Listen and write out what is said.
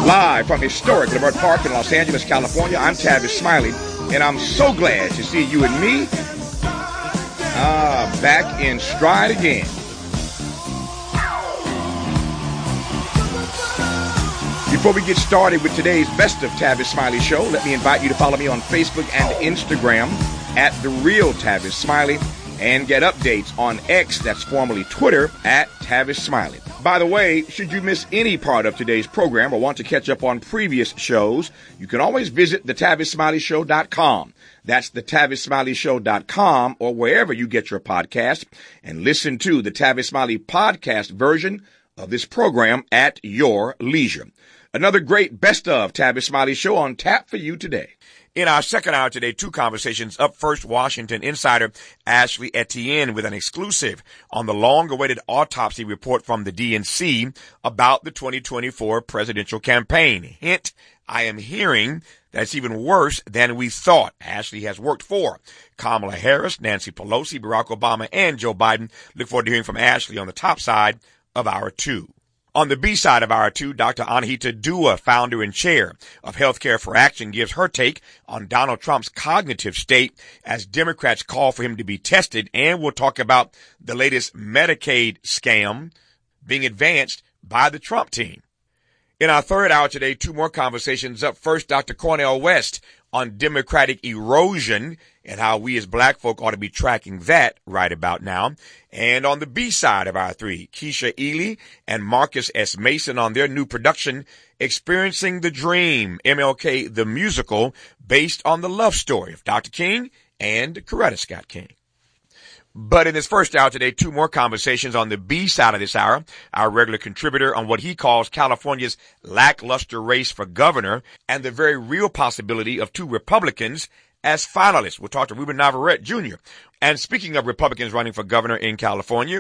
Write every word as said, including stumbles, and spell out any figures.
Live from historic Leimert Park in Los Angeles, California, I'm Tavis Smiley, and I'm so glad to see you and me uh, back in stride again. Before we get started with today's Best of Tavis Smiley show, let me invite you to follow me on Facebook and Instagram at The Real Tavis Smiley, and get updates on X, that's formerly Twitter, at Tavis Smiley. By the way, should you miss any part of today's program or want to catch up on previous shows, you can always visit the tavis smiley show dot com. That's the tavis smiley show dot com, or wherever you get your podcast, and listen to the Tavis Smiley podcast version of this program at your leisure. Another great Best of Tavis Smiley show on tap for you today. In our second hour today, two conversations. Up first, Washington insider Ashley Etienne with an exclusive on the long-awaited autopsy report from the D N C about the twenty twenty-four presidential campaign. Hint, I am hearing that's even worse than we thought. Ashley has worked for Kamala Harris, Nancy Pelosi, Barack Obama, and Joe Biden. Look forward to hearing from Ashley on the top side of hour two. On the B side of hour two, Doctor Anahita Dua, founder and chair of Healthcare for Action, gives her take on Donald Trump's cognitive state as Democrats call for him to be tested, and we'll talk about the latest Medicaid scam being advanced by the Trump team. In our third hour today, two more conversations. Up first, Doctor Cornel West on Democratic erosion and how we as black folk ought to be tracking that right about now. And on the B side of our three, Keisha Ely and Marcus S. Mason on their new production, Experiencing the Dream, M L K the Musical, based on the love story of Doctor King and Coretta Scott King. But in this first hour today, two more conversations on the B side of this hour. Our regular contributor on what he calls California's lackluster race for governor and the very real possibility of two Republicans as finalists. We'll talk to Ruben Navarrete Junior And speaking of Republicans running for governor in California,